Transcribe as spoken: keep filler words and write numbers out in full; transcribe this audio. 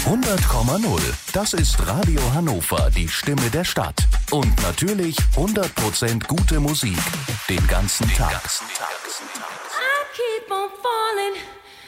hundert Komma null. Das ist Radio Hannover, die Stimme der Stadt. Und natürlich hundert Prozent gute Musik. Den ganzen Tag. I keep on falling